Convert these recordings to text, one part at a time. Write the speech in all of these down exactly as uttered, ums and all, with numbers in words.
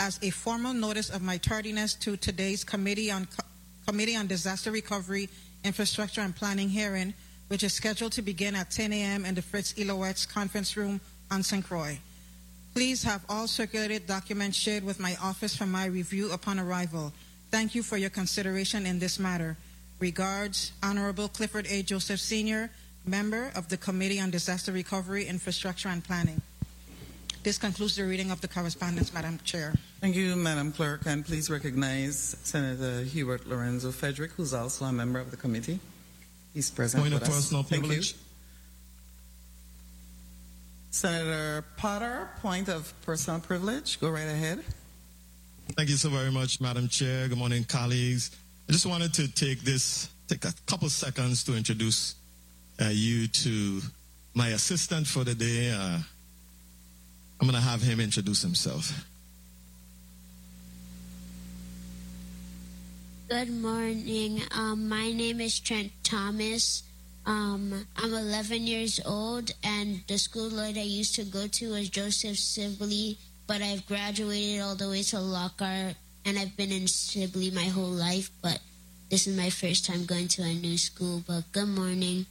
as a formal notice of my tardiness to today's Committee on, Co- Committee on Disaster Recovery, Infrastructure and Planning hearing, which is scheduled to begin at ten a.m. in the Fritz Ilowitz Conference Room on Saint Croix. Please have all circulated documents shared with my office for my review upon arrival. Thank you for your consideration in this matter. Regards, Honorable Clifford A. Joseph, Senior, Member of the Committee on Disaster Recovery, Infrastructure and Planning. This concludes the reading of the correspondence, Madam Chair. Thank you, Madam Clerk, and please recognize Senator Hubert Lorenzo Frederick, who's also a member of the committee. He's present Point with of us. personal Thank privilege. you. Senator Potter, point of personal privilege. Go right ahead. Thank you so very much, Madam Chair. Good morning, colleagues. I just wanted to take this, take a couple seconds to introduce uh, you to my assistant for the day. Uh, I'm going to have him introduce himself. Good morning. Um, my name is Trent Thomas. Um, I'm eleven years old, and the school that I used to go to was Joseph Sibley, but I've graduated all the way to Lockhart, and I've been in Sibley my whole life, but this is my first time going to a new school. But good morning.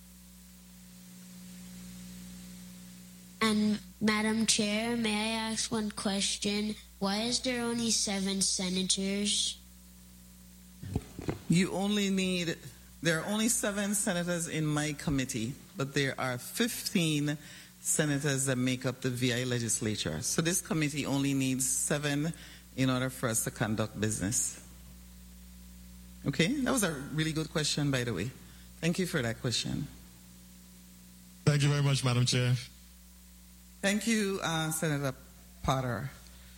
And Madam Chair, may I ask one question? Why is there only seven senators? You only need, there are only seven senators in my committee, but there are fifteen senators that make up the V I legislature. So this committee only needs seven in order for us to conduct business. Okay, that was a really good question, by the way. Thank you for that question. Thank you very much, Madam Chair. Thank you, uh, Senator Potter.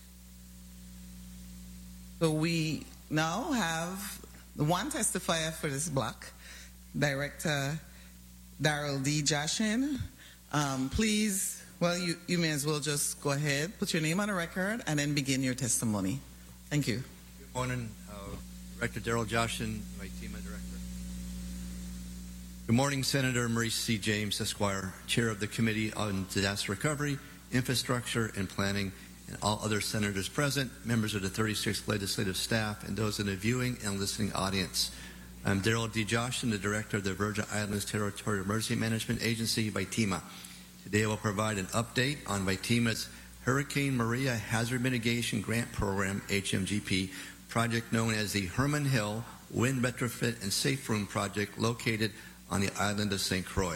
So we now have the one testifier for this block, Director Daryl D. Joshin. Um, please, well, you, you may as well just go ahead, put your name on the record, and then begin your testimony. Thank you. Good morning, uh, Director Daryl Joshin, my team director. Good morning, Senator Maurice C. James, Esquire, Chair of the Committee on Disaster Recovery, Infrastructure and Planning, and all other senators present, members of the thirty-sixth legislative staff, and those in the viewing and listening audience. I'm Daryl D. Joshin, the Director of the Virgin Islands Territorial Emergency Management Agency, VITEMA. Today I will provide an update on VITEMA's Hurricane Maria Hazard Mitigation Grant Program, H M G P, project known as the Herman Hill Wind Retrofit and Safe Room Project located on the island of Saint Croix.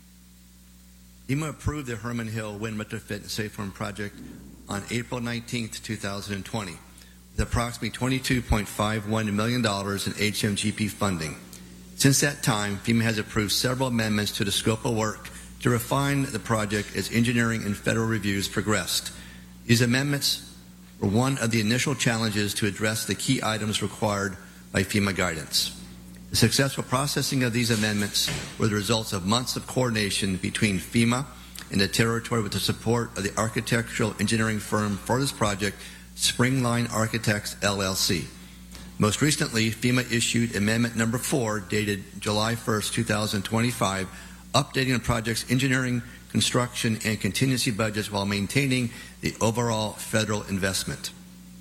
FEMA approved the Herman Hill Wind Retrofit and Safe Room Project on April nineteenth, two thousand twenty, with approximately twenty-two point five one million dollars in H M G P funding. Since that time, FEMA has approved several amendments to the scope of work to refine the project as engineering and federal reviews progressed. These amendments were one of the initial challenges to address the key items required by FEMA guidance. The successful processing of these amendments were the results of months of coordination between FEMA and the territory with the support of the architectural engineering firm for this project, Springline Architects, L L C. Most recently, FEMA issued Amendment Number four, dated July first, two thousand twenty-five, updating the project's engineering, construction, and contingency budgets while maintaining the overall federal investment.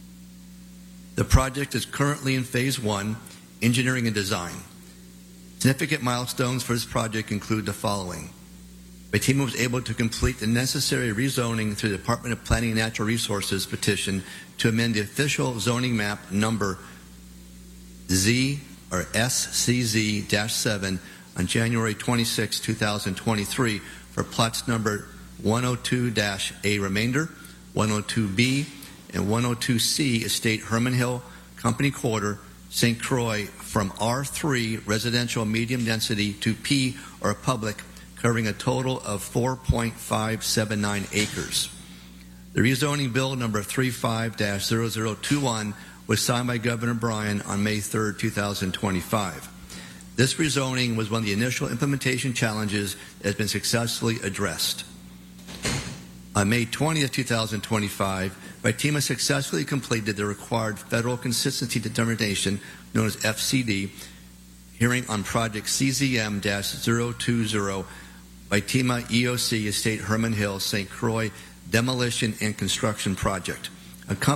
The project is currently in Phase one, engineering and design. Significant milestones for this project include the following. VITEMA was able to complete the necessary rezoning through the Department of Planning and Natural Resources petition to amend the official zoning map number Z or S C Z seven on January twenty-sixth, two thousand twenty-three for plots number one oh two A Remainder, one oh two B, and one oh two C Estate Herman Hill Company Quarter, Saint Croix, from R three residential medium density to P or public, covering a total of four point five seven nine acres. The rezoning bill number thirty-five dash zero zero two one was signed by Governor Bryan on May third, two thousand twenty-five. This rezoning was one of the initial implementation challenges that has been successfully addressed. On May twentieth, two thousand twenty-five, VITEMA successfully completed the required federal consistency determination, known as F C D, hearing on project C Z M zero two zero, VITEMA E O C Estate Herman Hill Saint Croix Demolition and Construction Project. Accompanying